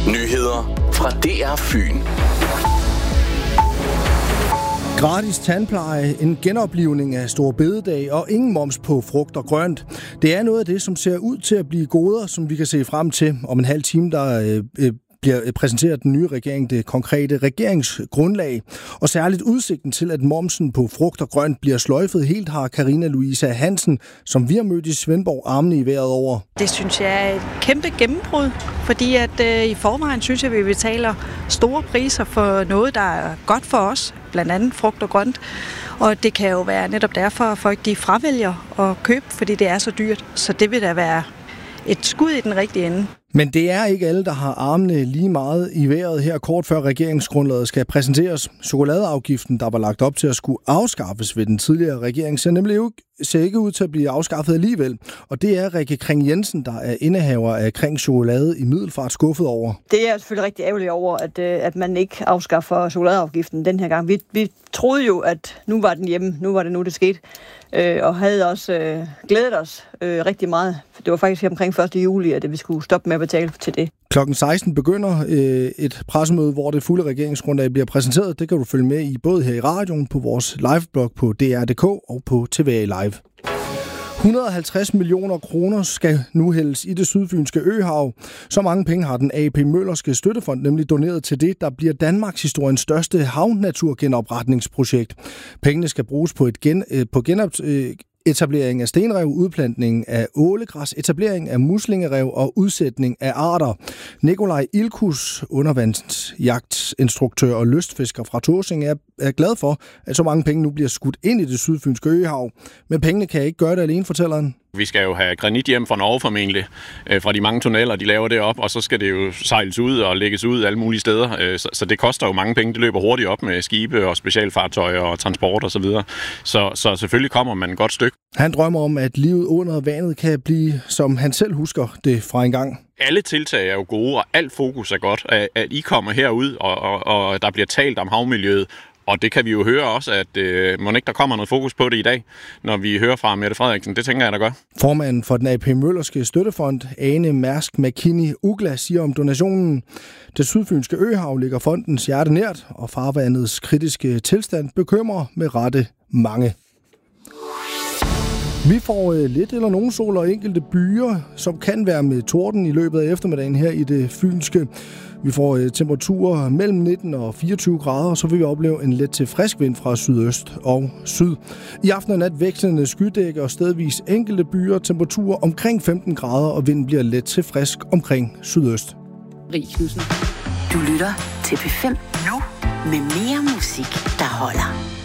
Nyheder fra DR Fyn. Gratis tandpleje, en genoplivning af Store Bededag og ingen moms på frugt og grønt. Det er noget af det, som ser ud til at blive goder, som vi kan se frem til. Om en halv time, der bliver præsenteret den nye regering det konkrete regeringsgrundlag. Og særligt udsigten til, at momsen på frugt og grønt bliver sløjfet helt, har Carina Louise Hansen, som vi har mødt i Svendborg, armene i vejret over. Det synes jeg er et kæmpe gennembrud, fordi at i forvejen synes jeg, at vi betaler store priser for noget, der er godt for os, blandt andet frugt og grønt. Og det kan jo være netop derfor, at folk de fravælger at købe, fordi det er så dyrt. Så det vil da være et skud i den rigtige ende. Men det er ikke alle, der har armene lige meget i vejret her kort før regeringsgrundlaget skal præsenteres. Chokoladeafgiften, der var lagt op til at skulle afskaffes ved den tidligere regering, ser ikke ud til at blive afskaffet alligevel. Og det er Rikke Kring Jensen, der er indehaver af Kring Chokolade i Middelfart, skuffet over. Det er jeg selvfølgelig rigtig ærgerlig over, at man ikke afskaffer chokoladeafgiften den her gang. Vi troede jo, at nu var den hjemme, nu var det nu, det skete. Og havde også glædet os rigtig meget. Det var faktisk omkring 1. juli, at vi skulle stoppe med at betale til det. Klokken 16 begynder et pressemøde, hvor det fulde regeringsgrundlag bliver præsenteret. Det kan du følge med i både her i radioen, på vores liveblog på DR.dk og på TVA Live. 150 millioner kroner skal nu hældes i det sydfynske øhav. Så mange penge har den AP Møllerske Støttefond nemlig doneret til det, der bliver Danmarks historiens største havnaturgenopretningsprojekt. Pengene skal bruges på etablering af stenrev, udplantning af ålegræs, etablering af muslingerev og udsætning af arter. Nikolaj Ilkus, undervandsjagtinstruktør og lystfisker fra Tåsinge, er glad for, at så mange penge nu bliver skudt ind i det sydfynske øhav. Men pengene kan ikke gøre det alene, fortæller han. Vi skal jo have granit hjem fra Norge formentlig, fra de mange tunneller, de laver det op, og så skal det jo sejles ud og lægges ud alle mulige steder. Så det koster jo mange penge. Det løber hurtigt op med skibe og specialfartøjer og transport osv. Så selvfølgelig kommer man et godt stykke. Han drømmer om, at livet under vandet kan blive, som han selv husker det fra en gang. Alle tiltag er jo gode, og alt fokus er godt. At I kommer herud, og der bliver talt om havmiljøet. Og det kan vi jo høre også, at må ikke der kommer noget fokus på det i dag, når vi hører fra Mette Frederiksen. Det tænker jeg, der gør. Formanden for den AP Møllerske Støttefond, Ane Mærsk McKinney Ugla, siger om donationen: det sydfynske øhav ligger fondens hjerte nært, og farvandets kritiske tilstand bekymrer med rette mange. Vi får lidt eller nogen sol og enkelte byer, som kan være med torden i løbet af eftermiddagen her i det fynske. Vi får temperaturer mellem 19 og 24 grader, og så vil vi opleve en let til frisk vind fra sydøst og syd. I aften og nat vekslende skydække og stedvis enkelte byer, temperaturer omkring 15 grader, og vinden bliver let til frisk omkring sydøst. Rie Knudsen. Du lytter til P5 nu med mere musik, der holder.